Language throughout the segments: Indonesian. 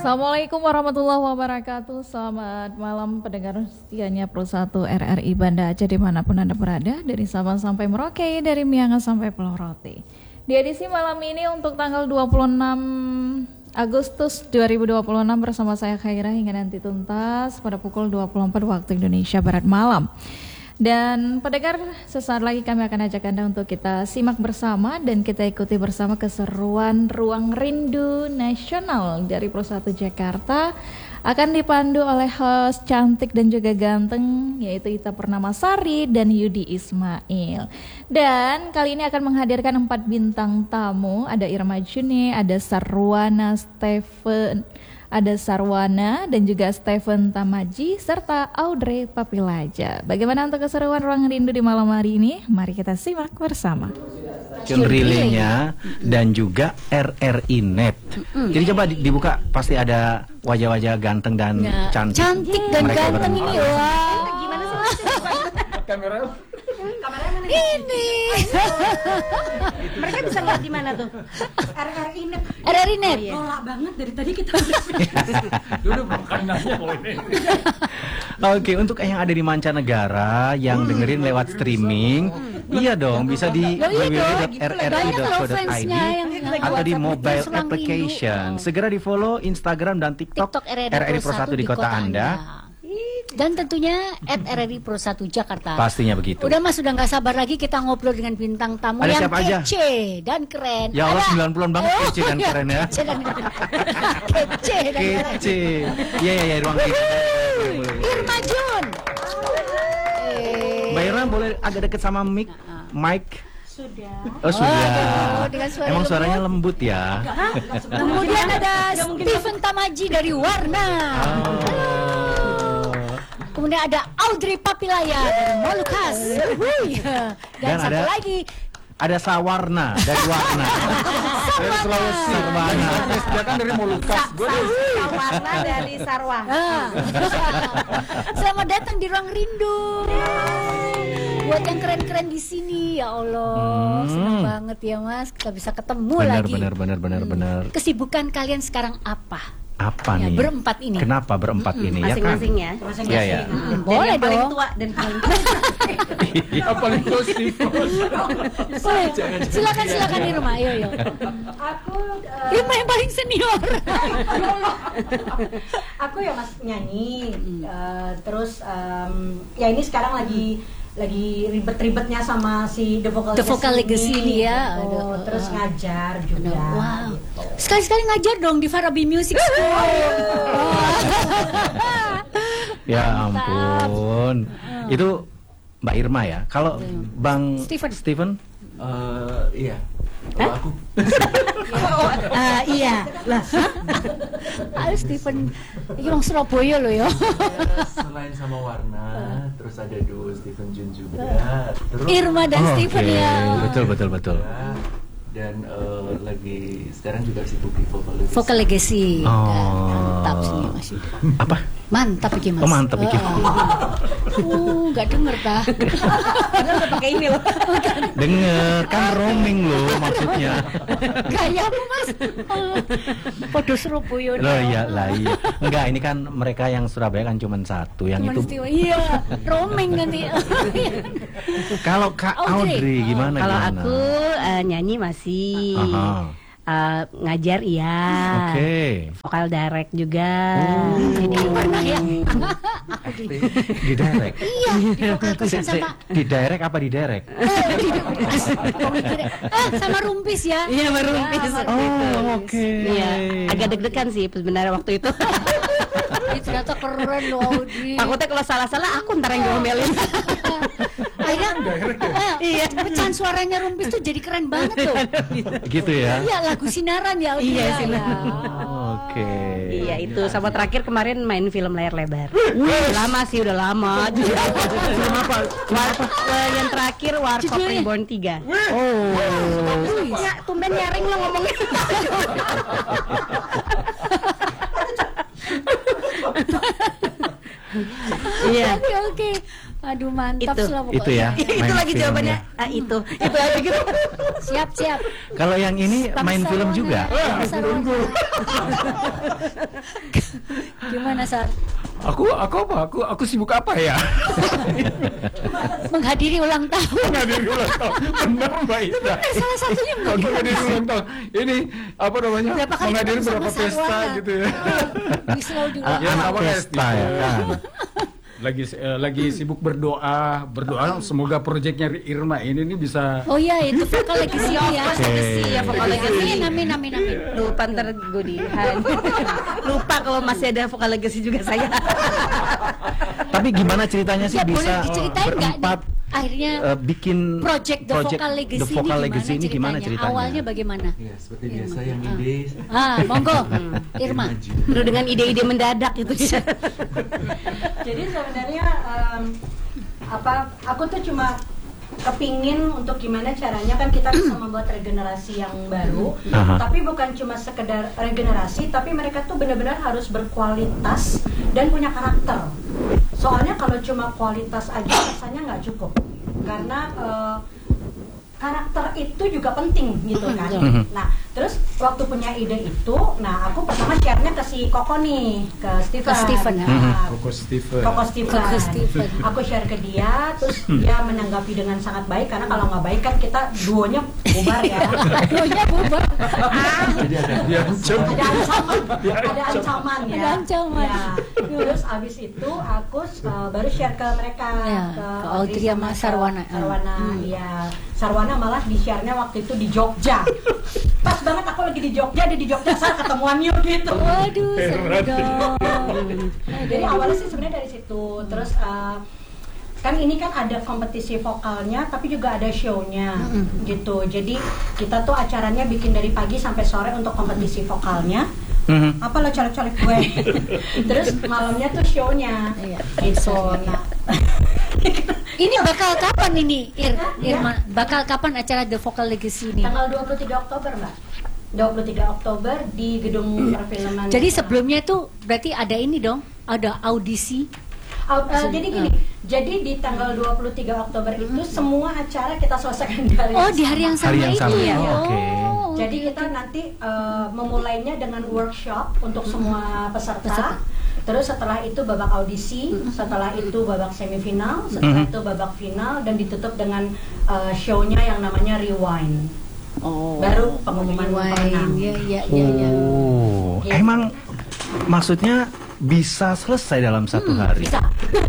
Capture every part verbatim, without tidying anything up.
Assalamualaikum warahmatullahi wabarakatuh. Selamat malam pendengar setianya Pro satu R R I Banda Aceh dimanapun Anda berada, dari Sabang sampai Merauke, dari Miangas sampai Pulau Rote. Di edisi malam ini untuk tanggal dua puluh enam Agustus dua ribu dua puluh enam bersama saya Khaira hingga nanti tuntas pada pukul dua puluh empat waktu Indonesia Barat malam. Dan pendengar, sesaat lagi kami akan ajak Anda untuk kita simak bersama dan kita ikuti bersama keseruan Ruang Rindu Nasional dari Pro satu Jakarta. Akan dipandu oleh host cantik dan juga ganteng, yaitu Ita Purnamasari dan Yudi Ismail. Dan kali ini akan menghadirkan empat bintang tamu. Ada Irma Juni, ada Sarwana Stephen, ada Sarwana dan juga Stephen Tamaji serta Audrey Papilaja. Bagaimana untuk keseruan Ruang Rindu di malam hari ini? Mari kita simak bersama. Relaynya dan juga R R I Net. Mm-hmm. Jadi coba dibuka, pasti ada wajah-wajah ganteng dan ya, cantik. Cantik dan mereka ganteng ini, wah. Gimana sih? Kamera. Kameranya mana? Ini. Mereka bisa lihat di mana tuh? R R I Net. R R I Net. Oh, iya. Nolak banget dari tadi kita. Dulu bukan nanya kalau ini. Oke, untuk yang ada di mancanegara yang dengerin lewat streaming, iya dong, bisa di w w w dot r r i dot co dot i d atau di mobile application. Segera di follow Instagram dan TikTok, TikTok R R R I Pro satu di kota Anda. Dan tentunya at R R I Pro satu Jakarta. Pastinya begitu. Udah mas, sudah nggak sabar lagi kita ngobrol dengan bintang tamu ada yang siapa aja? kece dan keren. Ya Allah, ada sembilan puluhan banget oh, kece dan ya, keren ya. Kece dan keren. Kece dan keren. Kece. Iya iya iya, ruang kita. Irma Jun. Mbak Irma boleh agak deket sama mic, mic. Sudah. Oh sudah. Oh, dengan suara Emang lembut. suaranya lembut ya. Kemudian ada Stephen Tamaji dari Warna. Oh. Kemudian ada Audrey Papilaya dari Molucas. Dan, Dan satu ada- lagi Ada Sawarna dari Warna. Dari Sulawesi. Sarwana. Dia kan dari Molucas. Gue dari Warna dari Sarwang. Ah. Selamat datang di Ruang Rindu. Buat yang keren-keren di sini, ya Allah, Hmm. senang banget ya Mas, kita bisa ketemu Benar lagi. benar benar benar benar. Kesibukan kalian sekarang apa? Apa Ya, nih? berempat ini. Kenapa berempat ini ya kan? Masing-masing ya. Iya ya. Hmm, Dan boleh yang paling dong. tua dan paling tua. apa nih positif? Boleh. Silakan silakan di rumah, ayo yo. Aku uh, Irma yang paling senior. aku ya Mas nyanyi. Uh, terus um, ya ini sekarang lagi lagi ribet-ribetnya sama si The Vocal The Vocal Legacy ini ya. gitu. Aduh, Terus uh, ngajar juga. Wow. Gitu. Sekali-sekali ngajar dong di Farabi Music School. Ya ampun. Itu Mbak Irma ya. Kalau Bang Steven. Steven? Eh, iya. Kalau aku Ah iya. Lah. Ayo Stephen. Iki wong Surabaya loh ya. selain sama Warna, terus ada duo Stephen Jun juga. Terus Irma dan Oh, Stephen oke. ya. Betul betul betul. ya, dan eh, lagi sekarang juga sibuk di Vocal Legacy. Vocal Legacy. Oh. Mantap sih Mas. Apa? Mantap iki Mas. Oh, mantap iki. Uh, enggak denger tah. Padahal udah pakai ini loh. Denger kan roaming loh maksudnya. Gayamu Mas. Podo Surabaya. Loh iya lah iya. Enggak, ini kan mereka yang Surabaya kan cuma satu, yang Cuman itu. istiwa. Iya, roaming nanti. Kalau Kak Audrey. Audrey gimana Kalau gimana? aku eh, nyanyi masih, Aha. Eh, ngajar iya, Oke. vokal direct juga. Oh. Jadi warna ya. Di direct. Iya, di vokal Se- kusen se- sama di direct apa di direct? ah, sama Rumpis ya. Iya, baru Rumpis. Oh, oke. Iya, agak deg-degan sih sebenarnya waktu itu. Ih, ternyata keren loh Audrey. Takutnya kalau salah-salah aku ntar yang diomelin. Akhirnya iya, pecahan suaranya Rumpis tuh jadi keren banget tuh. Gitu ya. Iya, lagu Sinaran ya Audrey. Iya, ya. Sinaran. Oke. Iya itu, sama terakhir kemarin main film layar lebar. Lama sih, udah lama. Film apa? War, eh, yang terakhir Warkop Judulnya? Reborn tiga. Oh. Ya, tumben nyaring lo ngomongnya. Iya. Oke, oke. Aduh, mantap Itu. lah pokoknya. Itu ya. itu main lagi filmnya. jawabannya. Ah, itu. Itu aja gitu. Siap, siap. Kalau yang ini Bang main film Sarwana. juga. Bang Sarwana. Gimana, Sar? Aku aku apa? Aku aku sibuk apa ya? Menghadiri ulang tahun. Menghadiri ulang tahun. Benar Mbak Ida. Salah satunya Kalau menghadiri ulang tahun. Ini apa namanya? Berapa kali Menghadiri ketemu berapa sama pesta Sarwana? gitu ya. Di selalu di Ah, Ya, anak apa, pesta ya kan. Lagi eh, lagi sibuk berdoa, berdoa semoga proyeknya Irma ini nih bisa. Oh iya, itu vokal legacy ya. Legacy ya, vokal legacy. Amin, amin, amin, amin. Lupa ntar gue dihan. Lupa kalau masih ada vokal legacy juga saya. Tapi gimana ceritanya sih Ya, boleh bisa diceritain nggak berempat nih, akhirnya eh, bikin project The project Vocal Legacy, The Vocal ini Legacy ini gimana ceritanya? Awalnya bagaimana? Ya, seperti biasa yang ide. Ah, monggo, Irma. Penuh dengan ide-ide mendadak gitu ya. Jadi sebenarnya em, apa aku tuh cuma kepingin untuk gimana caranya kan kita bisa membuat regenerasi yang baru, Aha. tapi bukan cuma sekedar regenerasi, tapi mereka tuh benar-benar harus berkualitas dan punya karakter. Soalnya kalau cuma kualitas aja rasanya nggak cukup, karena eh, karakter itu juga penting gitu kan. Nah, terus waktu punya ide itu, nah aku pertama share-nya ke si Koko nih, ke Steven. Ke Steven, ya. Nah, Koko Steven. Koko Steven. Koko Steven. Aku share ke dia, terus dia menanggapi dengan sangat baik, karena kalau nggak baik kan kita duonya bubar ya. Duonya bubar. Ah, Jadi ada Diancam. ada ancaman, ada ancaman ya. Ada ancaman. Ya. Terus abis itu aku uh, baru share ke mereka, Ya, ke ke Audrey Audrey sama ke Sarwana. Sarwana, Hmm. iya. Sarwana malah di share-nya waktu itu di Jogja. Pas banget aku lagi di Jogja, dia di Jogja, saya ketemuan yuk gitu. Waduh, seru dong. Jadi awalnya sih sebenarnya dari situ. Terus uh, kan ini kan ada kompetisi vokalnya, tapi juga ada show-nya gitu. Jadi kita tuh acaranya bikin dari pagi sampai sore untuk kompetisi vokalnya. Mhm. Apa lo colek-colek gue? Terus malamnya tuh show-nya. Iya. Gitu. Nah, Ini bakal kapan ini, Ir, Irma? Bakal kapan acara The Vocal Legacy ini? tanggal dua puluh tiga Oktober, Mbak. dua puluh tiga Oktober di Gedung Perfilman. Jadi sebelumnya itu berarti ada ini dong, ada audisi. Au- uh, jadi gini, jadi di tanggal dua puluh tiga Oktober itu semua acara kita selesaikan di hari Oh, yang di hari yang sama Hari yang itu sama, ya. oke. Oh, Jadi oke, kita oke. nanti uh, memulainya dengan workshop untuk semua peserta. Peserta. Terus setelah itu babak audisi, setelah itu babak semifinal, setelah itu babak final, dan ditutup dengan uh, show-nya yang namanya Rewind. Oh. Baru pengumuman pemenang. Iya, iya, iya, iya. Oh, Gitu. emang maksudnya bisa selesai dalam satu hari? Bisa.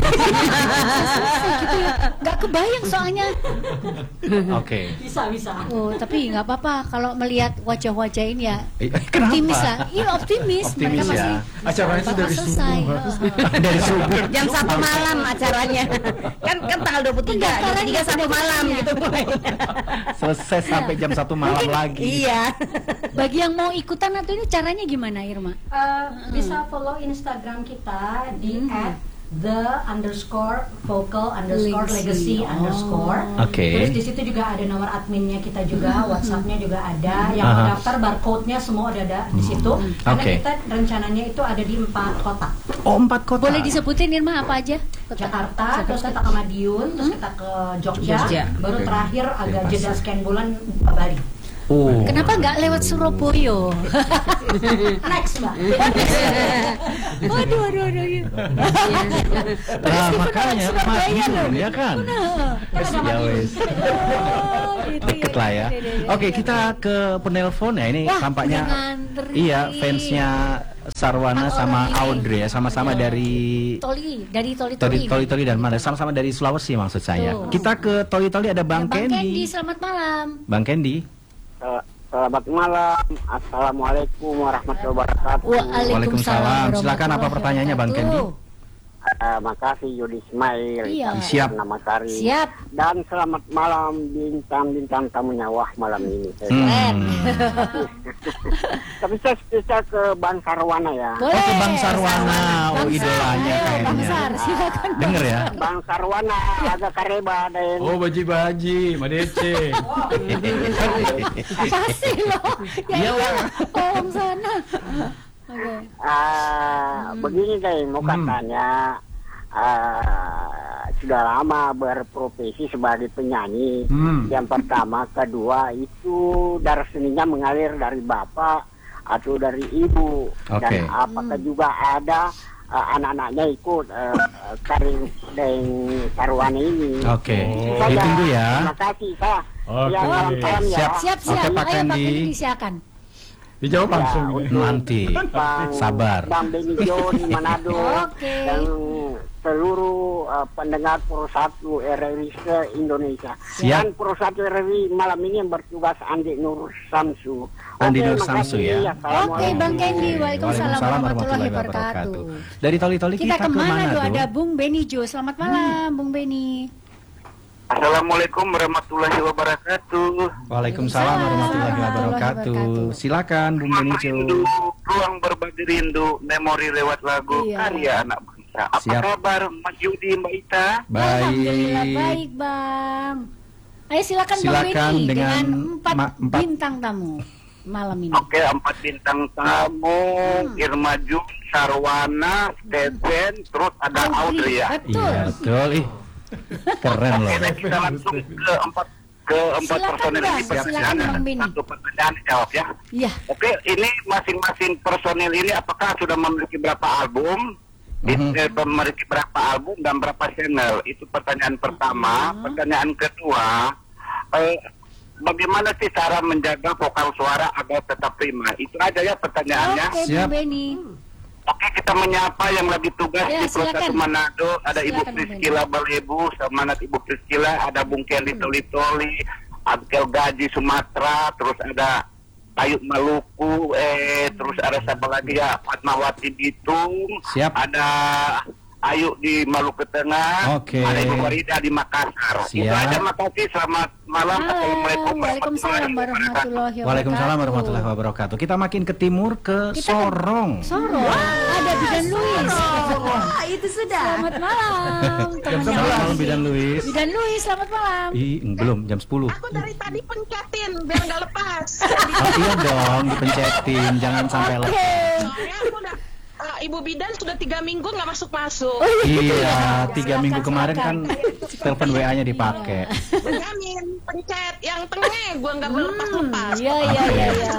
Gitu ya. Nggak kebayang soalnya. Oke. Bisa, bisa. Oh, tapi nggak apa-apa kalau melihat wajah-wajah ini ya. Eh, Kenapa? Optimis lah. Iya, optimis. Optimis Mereka ya. masih Acaranya itu bakal dari selesai. subuh. Heeh. Dari subuh. Jam satu malam acaranya. Kan kan tanggal dua puluh tiga, jam Pendaftaran tiga ya, satu malam pendaftarannya. gitu mulainya. Selesai sampai jam satu malam lagi. Iya. Bagi yang mau ikutan atau ini caranya gimana, Irma? Uh, bisa follow Instagram kita di at the underscore vocal underscore legacy Legacy. underscore. Oke. Terus di situ juga ada nomor adminnya kita juga, WhatsAppnya juga ada. Yang mau Aha. daftar barcode-nya semua udah ada di situ. Karena Oke. kita rencananya itu ada di empat kota. Oh, empat kota. Boleh disebutin Irma apa aja? Kota. Jakarta, terus kita ke Madiun, terus kita ke Jogja, Jogja. baru Oke. terakhir agak Denpasar. jeda sekian bulan Bali. Oh. Kenapa nggak lewat Surabaya? Next, Mbak. Waduh, waduh, waduh. iya. Nah, makanya Madiun ya kan. Kan ada Ya Madiun. wes. Oh, gitu Deket lah ya. Iya, iya, iya, Oke, iya. kita ke penelpon ya. Ini Wah, tampaknya udah ngantri. iya fansnya Sarwana Empat sama orang ini. Audrey ya, sama-sama Ada dari Toli, dari Toli Toli Toli. Toli Toli dan mana? Sama-sama dari Sulawesi maksud saya. Tuh. Kita ke Toli Toli ada Bang Bang Kendi, Kendi. selamat malam. Bang Kendi. Sel- Selamat malam, Assalamualaikum warahmatullahi wabarakatuh. Waalaikumsalam. Silakan, apa pertanyaannya, Bang Kendi? Eh, makasih Yudi Ismail, Iya. Siap. nama Sari. Siap. Dan selamat malam bintang-bintang tamunya wah malam ini. Keren. Tapi saya spesial ke Bang Sarwana ya. Boleh. Oh, ke Bang Sarwana. Oh, Bang Sar. idolanya Ayo, Bang kayaknya. Sar, silakan. Denger ya. Bang Sarwana agak kareba dan Oh, baji-baji, Madece. Pasti loh. Ya Iyalah. oh, Bang sana. Oke. Ah, begini deh mau Hmm. katanya ah, sudah lama berprofesi sebagai penyanyi. Hmm. Yang pertama, kedua itu darah seninya mengalir dari bapak atau dari ibu. Oke. Dan apakah juga ada uh, anak-anaknya ikut uh, karir dan sarwana ini. Oke. Itu saja. Ditunggu ya. Terima kasih, saya. Oke. Ya, salam-salam ya. Siap. Siap, siap. Oke, Pak Ayo Pak Kandi. Kendi disiakan. Dijawab Ya, langsung. untuk Nanti. Bang, Sabar. Bang Benny Jo di Manado. Oke. Dan seluruh uh, pendengar Pro satu R R I se-Indonesia. Siap. Dan Pro satu R R I malam ini yang bertugas Andi Nur Samsu. Andi Oke, Nur makasih. Samsu ya. Assalamualaikum. Oke, Bang Kendi. Waalaikumsalam warahmatullahi wabarakatuh. Dari Toli-Toli Kita kita, ke ke Manado, Manado. ada Bung Benny Jo. Selamat malam, Bung Benny. Assalamualaikum warahmatullahi wabarakatuh. Waalaikumsalam warahmatullahi warahmatullahi wabarakatuh. Silakan Bung Benny Jo. Rindu, ruang berbagi rindu, memori lewat lagu, Iya. karya anak bangsa. Apa Siap. kabar Mas Yudi, Mbak Ita? Alhamdulillah Baik. baik, Bang. Ayo silakan, Bang Silakan Benny dengan dengan empat, ma- empat. bintang tamu malam ini. Oke, empat bintang tamu, Irma Jun, Sarwana, Steven, terus ada Audrey ya. Betul. Iya, betul. Ih. Keren loh. Oke, kita langsung ke empat ke empat Silakan, personil Bang. ini Silakan, pertanyaan. Bang Benny. Satu pertanyaan jawab ya. Iya. Oke, ini masing-masing personil ini apakah sudah memiliki berapa album? Di, Mhm. eh, memiliki berapa album dan berapa channel? Itu pertanyaan pertama. Pertanyaan kedua, eh, bagaimana sih cara menjaga vokal suara agar tetap prima? Itu aja ya pertanyaannya. Oke, Siap. Bung Benny. Oke, kita menyapa yang lagi tugas Ya, di Pro silakan. satu Manado. Ada Ibu Silakan, Bung Priscila Balebu, semangat Ibu Priscila. Ada Bung Kelly Toli-Toli, Abkel Gaji Sumatera, terus ada Ayu Maluku, eh terus ada siapa lagi ya, Fatmawati Bitung. Siap. Ada Ayu di Maluku Tengah. Oke. Ada Ibu Warida di Makassar. Itu Siap. aja, makasih. Selamat malam. Assalamualaikum Malam. Waalaikumsalam warahmatullahi wabarakatuh. Waalaikumsalam warahmatullahi wabarakatuh. Kita makin ke timur ke Kita ke- Sorong. Sorong. Ada Bidan Luis. Wah, itu sudah. Selamat malam. Temannya Selamat malam Luis. Bidan Luis. Bidan Luis, selamat malam. Ih, belum jam sepuluh. Aku dari tadi pencetin biar nggak lepas. Oh, iya dong, dipencetin, jangan sampai Oke. lepas. Soalnya aku udah uh, Ibu Bidan sudah tiga minggu nggak masuk masuk. Iya, tiga Silakan, minggu kemarin kan silakan. telepon W A-nya dipakai. Benjamin pencet yang tengah, gua nggak boleh lepas lepas. Iya, iya, iya, iya.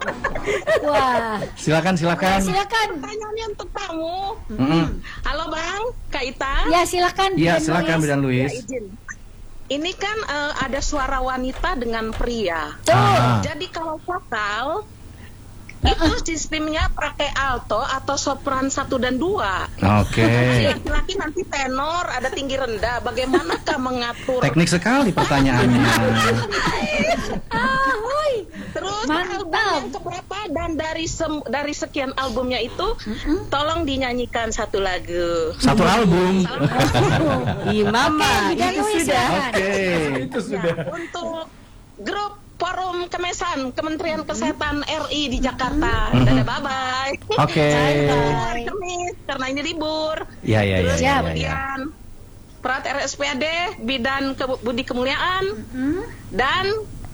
Wah. Silakan, silakan. Silakan. Pertanyaannya untuk tamu. Mm-mm. Halo Bang, Kak Ita. Ya, silakan. Iya, Bidan silakan Luis. Bidan Ya, Luis. izin. Ini kan uh, ada suara wanita dengan pria. Ah. Jadi kalau vokal itu sistemnya pakai alto atau sopran satu dan dua. Oke. Laki-laki nanti tenor, ada tinggi rendah. Bagaimanakah mengatur? Teknik sekali pertanyaannya. Ah, hui. Terus Mantap. album yang keberapa dan dari sem- dari sekian albumnya itu, tolong dinyanyikan satu lagu. Satu album. Ih, Mama, Oke, Bidan itu Luis, sudah. silakan. Oke. Itu sudah. Untuk grup Forum Kemesan Kementerian Kesehatan R I di Jakarta. Dadah, bye bye. Oke. Hari Kamis karena ini libur. Ya, ya, ya, Terus ya, ya, ya. kemudian Perat R S P A D Bidan Ke- Budi Kemuliaan dan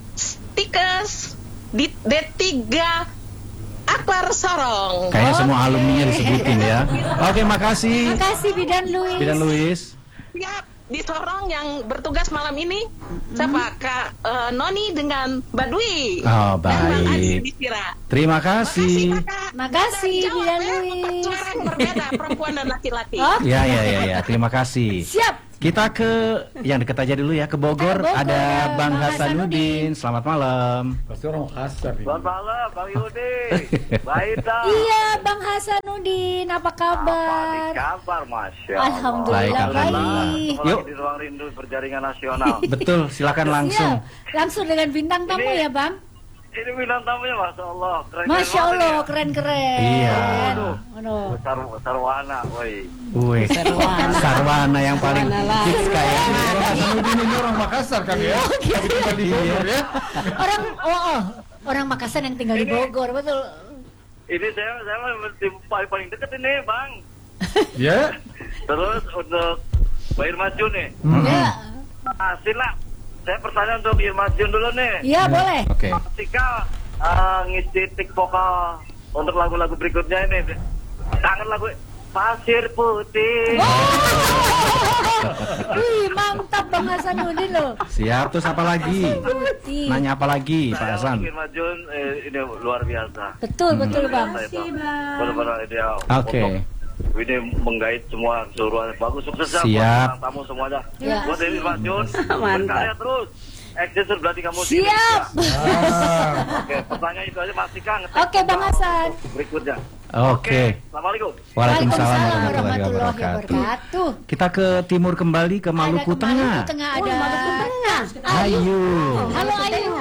Stikes di D tiga Akbar Sorong. Kayaknya semua alumninya disebutin ya. Oke, makasih. Makasih Bidan Luis. Bidan Luis. Siap, di Sorong yang bertugas malam ini siapa? Kak eh, Noni dengan Mbak Dwi. Oh, Dan Bang Adi baik. di Sira. Terima kasih. Kakak. Makasih, Jawab Bidan ya, Luis. empat suara yang berbeda perempuan dan laki-laki. Oke. Ya, ya, ya, ya. Terima kasih. Siap. Kita ke yang dekat aja dulu ya, ke Bogor. Bogor, Ada Bang Bang Hasanuddin. Selamat malam. Pasti orang kasar ini. Selamat malam, Bang Yudi. Baik, dah. Iya, Bang Hasanuddin, apa kabar? Kabar, Masya Allah. Alhamdulillah Baik, baik. alhamdulillah. Yuk. Di ruang rindu berjaringan nasional. Betul, silakan langsung. Iya, langsung dengan bintang tamu Ini- ya, Bang. Ini bintang tamunya, Masya Allah. Keren Masya Allah, keren-keren. Iya. Aduh. Sar Sarwana, woi. Wih, Sarwana yang paling hits kayaknya. Hasanuddin ini orang Makassar kan ya? Tapi tinggal di Bogor ya. Orang oh, oh, orang Makassar yang tinggal di Bogor, betul. Ini saya saya mesti paling paling dekat ini, Bang. Ya. Terus untuk Mbak Irma Jun nih. Ya. Nah, sila. Saya pertanyaan untuk Irma Jun dulu nih. Iya, boleh. Oke. Ketika uh, ngisi tik vokal untuk lagu-lagu berikutnya ini, kangen lagu Pasir Putih. Oh, Wih, mantap Bang Hasanuddin loh. Siap, terus apa lagi? Nanya apa lagi, Pak Hasan? Irma Jun eh, ini luar biasa. Betul, hmm. betul Bang. Benar-benar ideal. Oke. Okay. Ini menggait semua keseluruhan. Bagus, sukses ya. Siap. Tamu semuanya. Ya. Buat Irma Jun, berkarya terus. Eksis berarti kamu siap. Ah. Oke, pertanyaan itu aja masih Kang. Oke, Bang Hasan. Berikutnya. Oke. Assalamualaikum. Waalaikumsalam warahmatullahi wabarakatuh. Kita ke timur kembali ke Maluku Tengah. Maluku Tengah ada. Maluku Tengah. Ayu. Halo Ayu.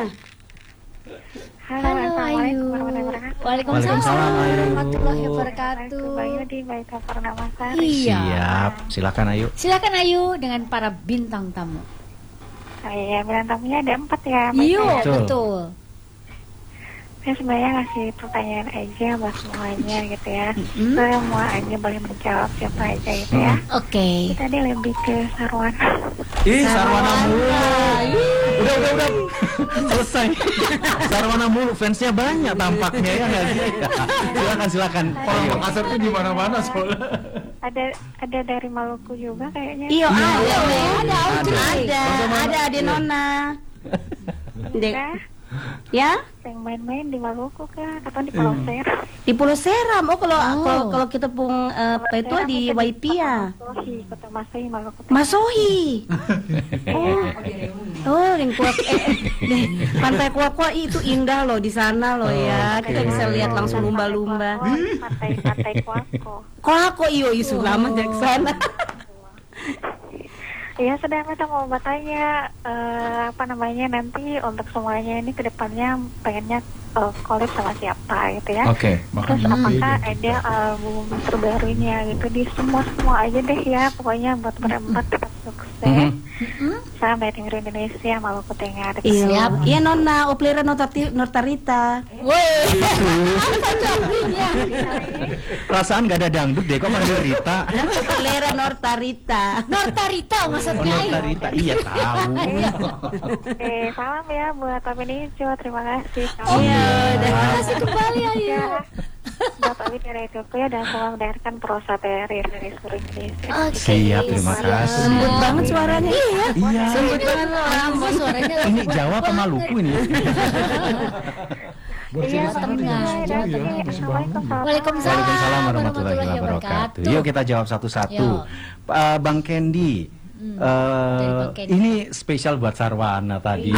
Halo Ayu. Waalaikumsalam warahmatullahi wabarakatuh. Bayu di Baita Purnamasari. Iya. Siap. Silakan Ayu. Silakan Ayu dengan para bintang tamu. Iya, bintang tamunya ada empat ya. Iya, betul. Saya sebenarnya ngasih pertanyaan aja buat semuanya gitu ya. Mm-hmm. Semua aja boleh menjawab siapa aja gitu ya. Mm. Oke. Okay. Tadi lebih ke Sarwana. Ih, Sarwana mulu. Udah, udah, udah. Selesai. Sarwana mulu, fansnya banyak tampaknya ya nggak sih? Silakan, silakan. Orang Makassar tuh di mana-mana soalnya. Ada ada dari Maluku juga kayaknya. Iya, ada. Ada, ada. Ada, ada Ade Nona. Dek. Ya? Yang main-main di Maluku kah? Atau di Pulau Seram? Di Pulau Seram. Oh, kalau oh. kalau kalau kita pung uh, apa itu di Waipia. Masohi, Kota Masohi, Maluku. Masohi. oh. Oh, yang kuat eh, eh, Pantai Kuakwa itu indah loh di sana loh ya. Oh, kita bisa lihat langsung lumba-lumba. Pantai Pantai Kuako. Kuako iyo isu lama dari sana. Iya, sedang kita mau bertanya uh, apa namanya nanti untuk semuanya ini kedepannya pengennya uh, collab sama siapa gitu ya? Oke. Okay, terus apakah ada album terbarunya gitu di semua semua aja deh ya, pokoknya buat berempat tetap sukses. Mm-hmm. Sampai di Indonesia, Maluku Tengah. Iya, iya Nona, Oplera Nortarita. Woi. Perasaan nggak ada dangdut deh, kok manggil Rita? Oplera Nortarita. Nortarita maksudnya. Nortarita, iya tahu. Eh, salam ya buat Pak Benijo, terima kasih. Oh iya, terima kasih kembali ya. Buat Abi dari Ethiopia dan selamat mendengarkan Prosa T R I dari seluruh Indonesia. Okay. Siap, terima kasih. Lembut banget suaranya. Iya. Iya. Lembut banget loh. Suaranya. Ini Jawa apa Maluku ini? Iya, Waalaikumsalam warahmatullahi wabarakatuh. Yuk kita jawab satu-satu. Uh, Bang Kendi, hmm, uh, Bang ini spesial buat Sarwana tadi.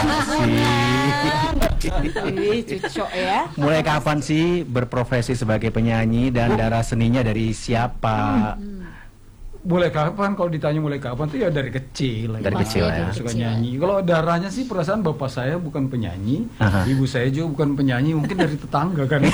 Cucok ya. Mulai kapan sih berprofesi sebagai penyanyi dan darah seninya dari siapa? Hmm. Mulai kapan? Kalau ditanya mulai kapan tuh ya dari kecil. Dari kecil ya. Suka nyanyi. Kalau darahnya sih perasaan bapak saya bukan penyanyi, aha, ibu saya juga bukan penyanyi, mungkin dari tetangga kan.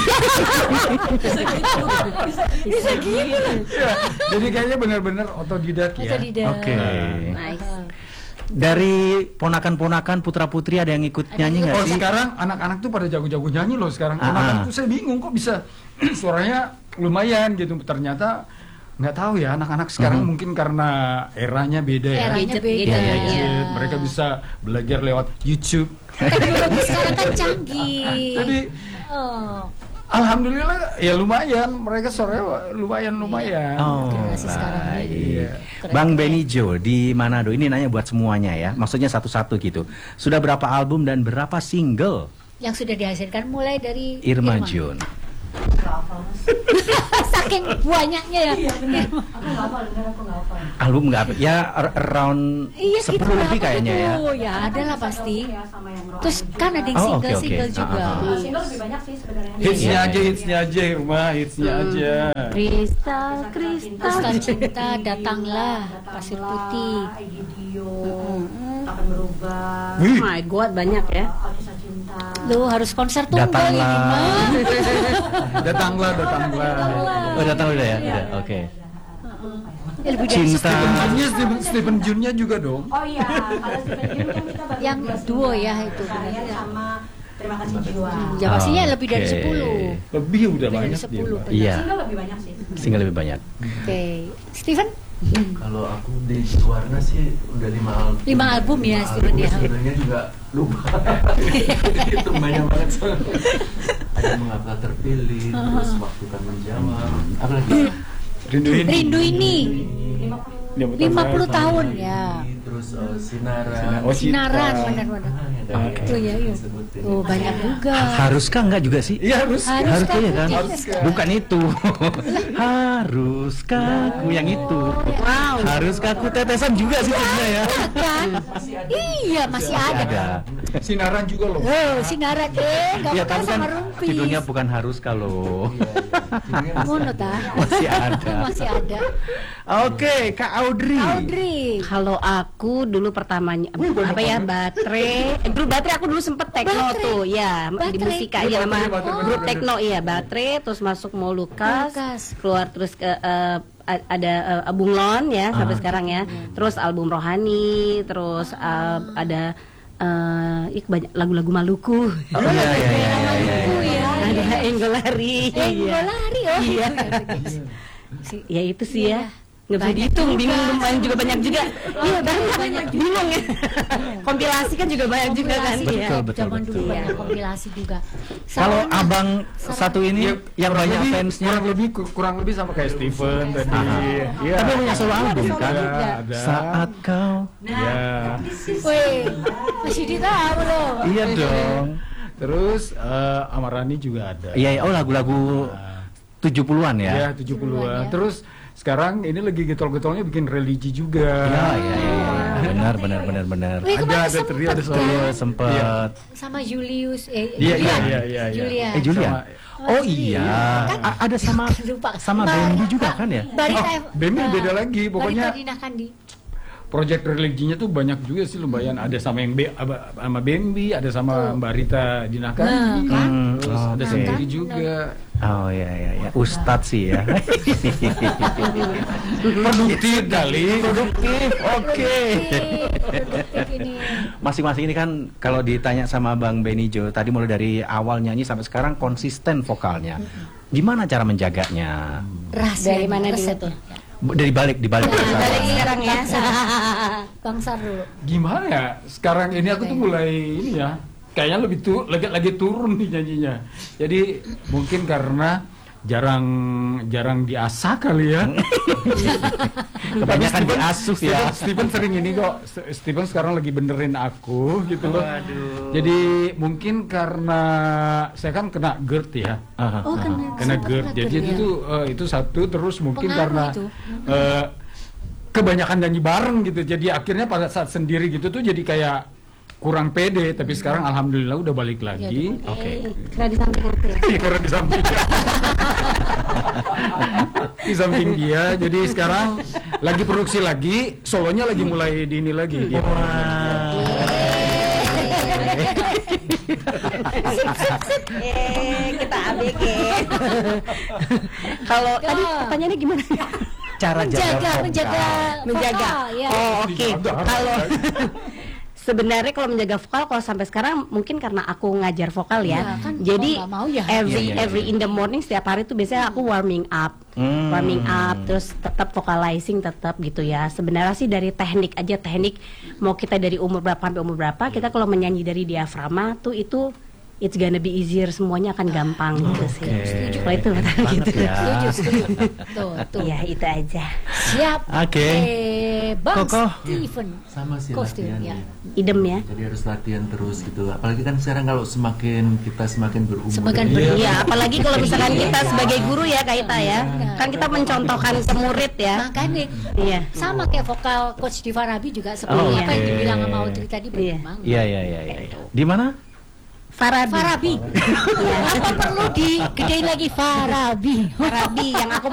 Bisa gitu. Ya, jadi kayaknya benar-benar otodidak ya. Otodidak. Oke. Okay. Nice. Dari ponakan-ponakan putra-putri ada yang ikut nyanyi nggak oh, sih? Oh sekarang anak-anak tuh pada jago-jago nyanyi loh sekarang. Ponakan tuh saya bingung kok bisa suaranya lumayan gitu. Ternyata nggak tahu ya anak-anak sekarang uh-huh. mungkin karena eranya beda ya. Eranya beda. Ya, ya. Mereka bisa belajar lewat YouTube. Teknologi sekarang kan canggih. Jadi oh. alhamdulillah ya lumayan, mereka suaranya lumayan lumayan. Oh, iya. Bang Benijo di Manado ini nanya buat semuanya ya, maksudnya satu-satu gitu. Sudah berapa album dan berapa single yang sudah dihasilkan mulai dari Irma, Irma. Jun? Saking banyaknya ya. Iya benar. Aku nggak hafal, benar aku nggak hafal. Album nggak apa? Ya around iya, sepuluh lebih kayaknya ya. Oh ya, ada lah pasti. Terus kan ada yang single-single oh, okay, okay. juga. Uh, uh, uh. Single lebih banyak sih sebenarnya. Hitsnya aja, hitsnya aja, Irma, hitsnya hmm. aja. Kristal, kristal cinta, datanglah, Pasir Putih. Video, akan berubah. Oh my God, banyak ya. Lu harus konser tunggal ini mah. Datanglah, datanglah. Oh, datang udah ya, udah. Oke. Okay. Cinta. Stephen Junnya, Stephen, Stephen Junnya juga dong. Oh iya, kalau Stephen Jun kan kita baru yang duo ya itu benar sama Terima Kasih Jiwa. Ya pastinya lebih dari sepuluh. Lebih udah lebih banyak dari sepuluh. Iya. Single lebih banyak sih. Single lebih banyak. Oke. Okay. Steven? Hmm. Kalau aku di Warna sih udah lima album. Lima album ya, Steven ya. Sebenarnya juga lupa. Itu banyak banget. Ada Mengapa Terpilih, uh-huh. terus Waktu Kan Menjawab. Apa lagi? Rindu ini. Rindu ini. lima puluh tahun ya. Terus uh, sinaran. Oh, Sinaran, benar-benar. Ah, itu ya, iya. Oh, banyak juga. Haruskah enggak juga sih? Iya, harus. Haruskah ya kan? Haruskah. Bukan itu. Haruskah aku yang itu? Wow. Haruskah aku tetesan juga sih sebenarnya ya. Kan? Iya, masih ada. Ada. Sinaran juga loh. Oh, sinaran eh, enggak Ya pernah tapi kan sama rumpis. judulnya bukan haruskah loh. Ngono ta? Masih ada. Masih ada. Oke, Kak Audrey. Audrey. Kalau aku dulu pertamanya apa ya baterai, eh, dulu baterai aku dulu sempet tekno Baterai. tuh ya di Baterai. musika Iya, ya sama baterai, baterai, grup bener, tekno iya baterai terus masuk Molukas Molukas. keluar terus ke eh, a- ada uh, Bunglon ya sampai sekarang ya terus album Rohani terus uh, ada uh, ih, banyak lagu-lagu Maluku Oh iya iya iya iya. Maluku ya. ada Enggolari Enggolari oh. iya ya itu sih ya nggak bisa dihitung bingung lumayan juga banyak juga iya banyak bingung ya kompilasi kan juga banyak juga kan Betul, iya betul, Zaman dulu betul. banyak kompilasi juga. Kalau Sarana. abang satu ini yang Kurang banyak lebih- fansnya, kurang lebih kurang lebih sama kayak Steven tadi. Iya. tapi punya solo album kan? Ada, ada. Saat kau. Ya. Wih, masih ditahu loh. Iya dong. Terus eh, Amarani juga ada. Iya, iya. Oh lagu-lagu tujuh puluhan ya? Ya, tujuh puluhan. ya. Terus sekarang ini lagi getol-getolnya bikin religi juga. Iya, iya, iya. Benar, benar, benar, benar. Wih, Ada kemarin ada trio ada sempet solo kan? Sempet. Sama Julius eh Iya, iya, Julian. iya, iya, iya. Julian. Eh Julia. Sama- Oh iya. A- ada sama Lupa. sama Ba- Bendi juga kan ya? Barita Oh, Bemi beda lagi, pokoknya- Barita Dina Kandi. Project religinya tuh banyak juga sih lumayan. Ada sama yang Be, aba- sama Bembi, ada sama Mbak Rita Dinakandi. Nah, kan? Hmm, Terus oh, ada oke. sendiri juga. Oh iya iya iya. Ustadz sih ya. Produktif kali. Produktif. Oke. Produktif ini. Masing-masing ini kan kalau ditanya sama Bang Benijo tadi mulai dari awal nyanyi sampai sekarang konsisten vokalnya. Gimana cara menjaganya? Rahasia Dari mana dulu resepnya. tuh? Bu- Dari balik di balik balik sekarang ya Bang Sar dulu. Gimana ya? Sekarang ini aku tuh mulai ini ya. Kayaknya lebih tu, lagi lagi turun nih nyanyinya. Jadi mungkin karena jarang jarang diasah kali ya. Kebanyakan Tapi Steven- diasuh ya. Steven, Steven sering ini kok. S- Steven sekarang lagi benerin aku gitu loh. Jadi mungkin karena saya kan kena GERD ya. Aha, Oh, aha. kena Kena sempat GERD. kena Jadi GERD, itu ya. eh, itu satu terus mungkin Pengaruh karena itu. eh, kebanyakan nyanyi bareng gitu. Jadi akhirnya pada saat sendiri gitu tuh jadi kayak kurang pede, tapi sekarang alhamdulillah udah balik lagi. Oke. kira di samping aku ya Iya, karena di samping di samping dia, jadi sekarang lagi produksi lagi, solonya lagi mulai di ini lagi. Dia eh kita abek ya kalau tadi pertanyaannya gimana Cara jaga Menjaga, vokal. menjaga, menjaga. vokal, ya. Oh oke. Dijaga, harus Kalau dijaga. sebenarnya kalau menjaga vokal kalau sampai sekarang mungkin karena aku ngajar vokal ya. Ya, kan Jadi mau nggak mau ya. every Iya, iya, every iya. in the morning setiap hari tuh biasanya aku warming up. Hmm. Warming up terus tetap vocalizing tetap gitu ya. Sebenarnya sih dari teknik aja teknik mau kita dari umur berapa sampai umur berapa kita kalau menyanyi dari diafragma tuh itu it's gonna be easier semuanya akan gampang gitu sih. Setuju. Kalau itu Enak gitu. banget ya. Setuju, setuju. Tuh, tuh. Ya itu aja. Siap. Oke. Eh, Bang Koko. Steven. Sama sih Kostum, latihan ya. Idem ya. Jadi harus latihan terus gitu. Apalagi kan sekarang kalau semakin kita semakin berumur. Semakin ya. berumur. Iya, apalagi kalau misalkan kita sebagai guru ya Kak Ita ya. Kan kita mencontohkan ke murid ya. Makanya Iya. sama kayak vokal coach di Farabi juga seperti Oh, apa yang oke. dibilang sama Audrey tadi benar Iya. banget. Iya iya iya iya. Di mana? Farabi. Farabi. Apa perlu digedein lagi Farabi? Farabi yang aku